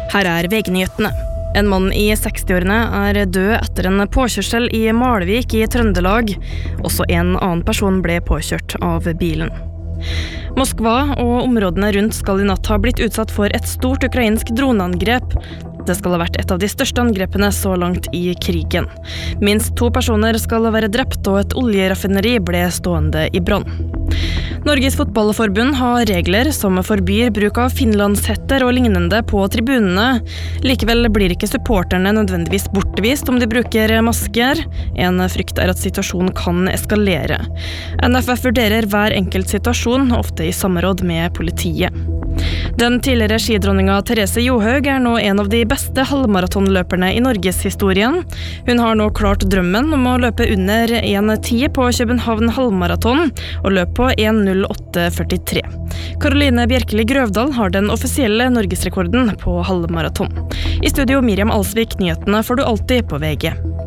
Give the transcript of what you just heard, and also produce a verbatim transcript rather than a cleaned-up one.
Her er V G-nyhetene. En mann i sekstiårene er død etter en påkjørsel i Malvik i Trøndelag. Også en annen person ble påkjørt av bilen. Moskva og områdene rundt skal i natt ha blitt utsatt for et stort ukrainsk droneangrep. Det skal ha vært et av de største angrepene så langt i krigen. Minst to personer skal være drept, og et oljeraffineri ble stående i brann. Norges fotballforbund har regler som forbyr bruk av finlandshetter og lignende på tribunene. Likevel blir ikke supporterne nødvendigvis bortvist om de bruker masker. En frykt er at situasjonen kan eskalere. N F F vurderer hver enkelt situasjon, ofte i samråd med politiet. Den tidligere skidronninga Therese Johaug er nå en av de beste halvmaratonløperne i Norgeshistorien. Hun har nå klart drømmen om å løpe under en ti på København halvmaraton og løp på en null åtte førtitre. Karoline Bjerkeli Grøvdal har den offisielle norgesrekorden på halvmaraton. I studio Miriam Alsvik, nyhetene får du alltid på V G.